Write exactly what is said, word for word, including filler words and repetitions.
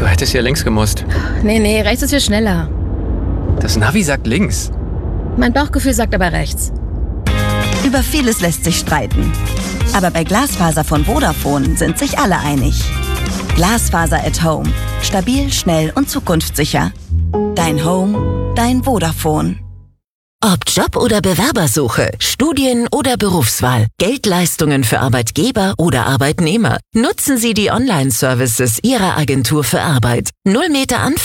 Du hättest hier links gemusst. Nee, nee, rechts ist viel schneller. Das Navi sagt links. Mein Bauchgefühl sagt aber rechts. Über vieles lässt sich streiten. Aber bei Glasfaser von Vodafone sind sich alle einig. Glasfaser at Home. Stabil, schnell und zukunftssicher. Dein Home, dein Vodafone. Ob Job oder Bewerbersuche, Studien oder Berufswahl, Geldleistungen für Arbeitgeber oder Arbeitnehmer. Nutzen Sie die Online-Services Ihrer Agentur für Arbeit. Null Meter Anfahrt.